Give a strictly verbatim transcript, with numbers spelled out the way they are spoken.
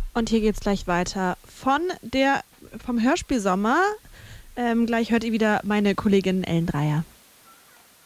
Und hier geht's gleich weiter von der, vom Hörspiel Sommer. Ähm, gleich hört ihr wieder meine Kollegin Ellen Dreier.